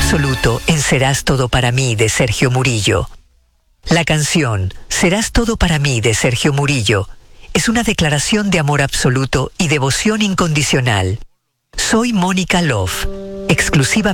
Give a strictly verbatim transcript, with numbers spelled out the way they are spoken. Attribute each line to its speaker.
Speaker 1: absoluto en Serás todo para mí de Sergio Murillo. La canción Serás todo para mí de Sergio Murillo es una declaración de amor absoluto y devoción incondicional. Soy Mónica Love, exclusivamente